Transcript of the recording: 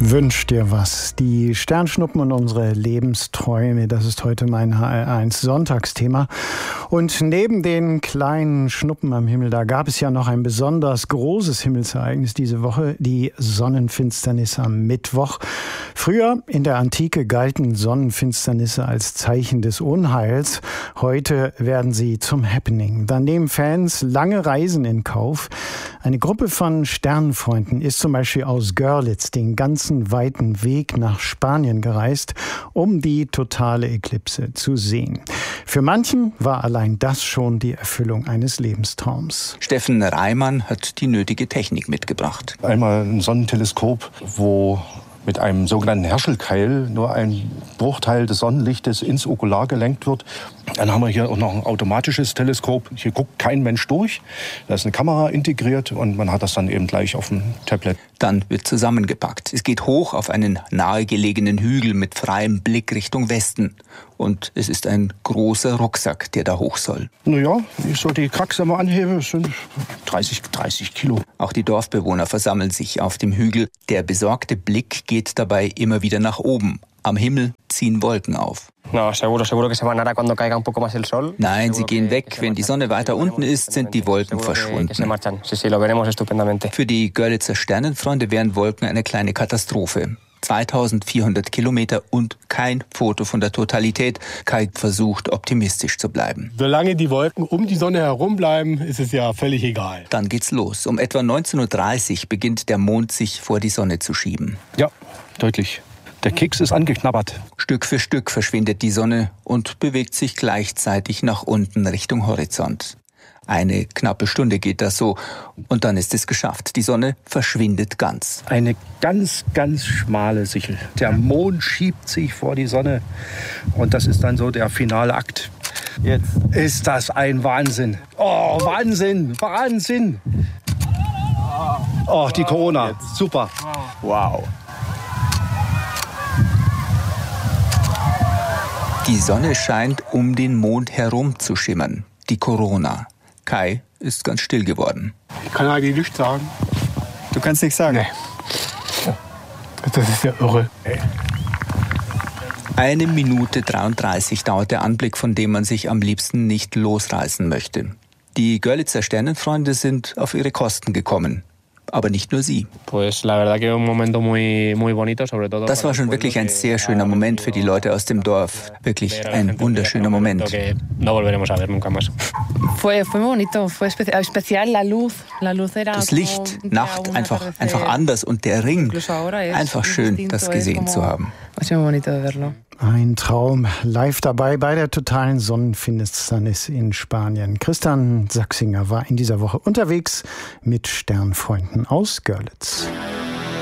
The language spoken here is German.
Wünsch dir was. Die Sternschnuppen und unsere Lebensträume, das ist heute mein HR1 Sonntagsthema. Und neben den kleinen Schnuppen am Himmel, da gab es ja noch ein besonders großes Himmelsereignis diese Woche, die Sonnenfinsternis am Mittwoch. Früher in der Antike galten Sonnenfinsternisse als Zeichen des Unheils. Heute werden sie zum Happening. Dann nehmen Fans lange Reisen in Kauf. Eine Gruppe von Sternenfreunden ist zum Beispiel aus Görlitz den ganzen weiten Weg nach Spanien gereist, um die totale Eklipse zu sehen. Für manchen war allein das schon die Erfüllung eines Lebenstraums. Steffen Reimann hat die nötige Technik mitgebracht. Einmal ein Sonnenteleskop, wo mit einem sogenannten Herschel-Keil nur ein Bruchteil des Sonnenlichtes ins Okular gelenkt wird. Dann haben wir hier auch noch ein automatisches Teleskop. Hier guckt kein Mensch durch. Da ist eine Kamera integriert und man hat das dann eben gleich auf dem Tablet. Dann wird zusammengepackt. Es geht hoch auf einen nahegelegenen Hügel mit freiem Blick Richtung Westen. Und es ist ein großer Rucksack, der da hoch soll. Naja, wenn ich so die Kraxe mal anhebe, sind 30 Kilo. Auch die Dorfbewohner versammeln sich auf dem Hügel. Der besorgte Blick geht dabei immer wieder nach oben. Am Himmel ziehen Wolken auf. Nein, sie gehen weg. Wenn die Sonne weiter unten ist, sind die Wolken verschwunden. Für die Görlitzer Sternenfreunde wären Wolken eine kleine Katastrophe. 2400 Kilometer und kein Foto von der Totalität. Kai versucht, optimistisch zu bleiben. Solange die Wolken um die Sonne herum bleiben, ist es ja völlig egal. Dann geht's los. Um etwa 19.30 Uhr beginnt der Mond sich vor die Sonne zu schieben. Ja, deutlich. Der Keks ist angeknabbert. Stück für Stück verschwindet die Sonne und bewegt sich gleichzeitig nach unten Richtung Horizont. Eine knappe Stunde geht das so und dann ist es geschafft. Die Sonne verschwindet ganz. Eine ganz, ganz schmale Sichel. Der Mond schiebt sich vor die Sonne und das ist dann so der finale Akt. Jetzt ist das ein Wahnsinn. Oh, Wahnsinn, Wahnsinn. Oh, die Corona, super. Wow. Die Sonne scheint um den Mond herum zu schimmern. Die Corona. Kai ist ganz still geworden. Ich kann eigentlich nichts sagen. Du kannst nichts sagen? Nee. Das ist ja irre. 1 Minute 33 dauert der Anblick, von dem man sich am liebsten nicht losreißen möchte. Die Görlitzer Sternenfreunde sind auf ihre Kosten gekommen. Aber nicht nur sie. Das war schon wirklich ein sehr schöner Moment für die Leute aus dem Dorf. Wirklich ein wunderschöner Moment. Das Licht, Nacht, einfach anders und der Ring. Einfach schön, das gesehen zu haben. Ein Traum, live dabei bei der totalen Sonnenfinsternis in Spanien. Christian Sachsinger war in dieser Woche unterwegs mit Sternfreunden aus Görlitz.